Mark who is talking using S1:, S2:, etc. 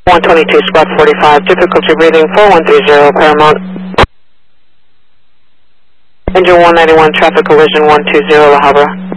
S1: 122, spot 45, difficulty breathing, 4130, Paramount. Engine 191, traffic collision 120, La Habra.